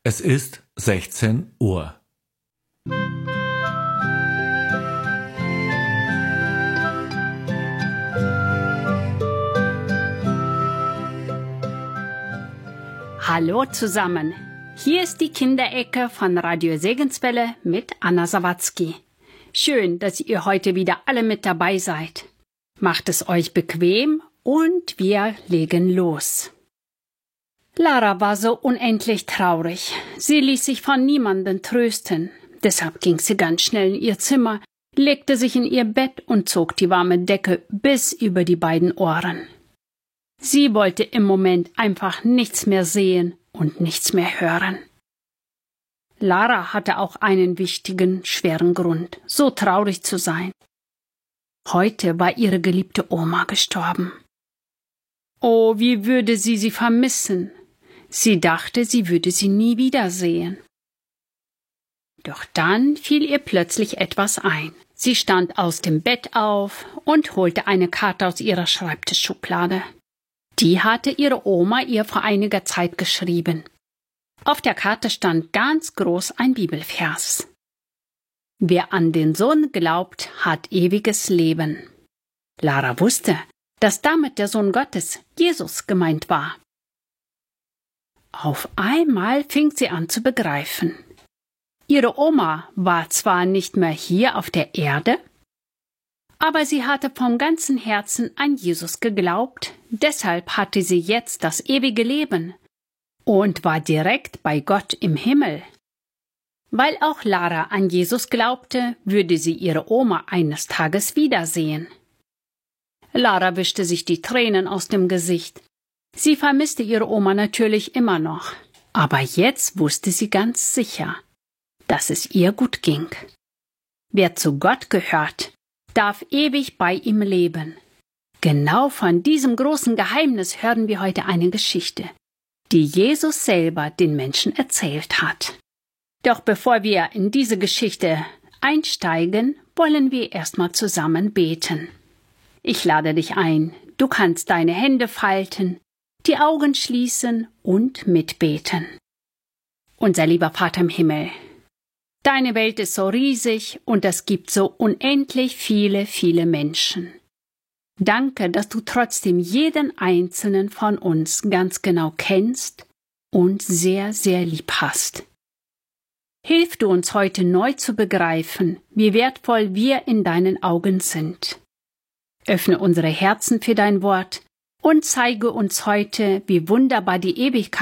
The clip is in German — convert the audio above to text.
Es ist 16 Uhr. Hallo zusammen, hier ist die Kinderecke von Radio Segenswelle mit Anna Sawatzki. Schön, dass ihr heute wieder alle mit dabei seid. Macht es euch bequem und wir legen los. Lara war so unendlich traurig. Sie ließ sich von niemandem trösten. Deshalb ging sie ganz schnell in ihr Zimmer, legte sich in ihr Bett und zog die warme Decke bis über die beiden Ohren. Sie wollte im Moment einfach nichts mehr sehen und nichts mehr hören. Lara hatte auch einen wichtigen, schweren Grund, so traurig zu sein. Heute war ihre geliebte Oma gestorben. Oh, wie würde sie vermissen. Sie dachte, sie würde sie nie wiedersehen. Doch dann fiel ihr plötzlich etwas ein. Sie stand aus dem Bett auf und holte eine Karte aus ihrer Schreibtischschublade. Die hatte ihre Oma ihr vor einiger Zeit geschrieben. Auf der Karte stand ganz groß ein Bibelvers. Wer an den Sohn glaubt, hat ewiges Leben. Lara wusste, dass damit der Sohn Gottes, Jesus, gemeint war. Auf einmal fing sie an zu begreifen. Ihre Oma war zwar nicht mehr hier auf der Erde, aber sie hatte vom ganzen Herzen an Jesus geglaubt, deshalb hatte sie jetzt das ewige Leben und war direkt bei Gott im Himmel. Weil auch Lara an Jesus glaubte, würde sie ihre Oma eines Tages wiedersehen. Lara wischte sich die Tränen aus dem Gesicht. Sie vermisste ihre Oma natürlich immer noch, aber jetzt wusste sie ganz sicher, dass es ihr gut ging. Wer zu Gott gehört, darf ewig bei ihm leben. Genau von diesem großen Geheimnis hören wir heute eine Geschichte, die Jesus selber den Menschen erzählt hat. Doch bevor wir in diese Geschichte einsteigen, wollen wir erstmal zusammen beten. Ich lade dich ein, du kannst deine Hände falten, die Augen schließen und mitbeten. Unser lieber Vater im Himmel, deine Welt ist so riesig und es gibt so unendlich viele, viele Menschen. Danke, dass du trotzdem jeden einzelnen von uns ganz genau kennst und sehr, sehr lieb hast. Hilf du uns heute neu zu begreifen, wie wertvoll wir in deinen Augen sind. Öffne unsere Herzen für dein Wort und zeige uns heute, wie wunderbar die Ewigkeit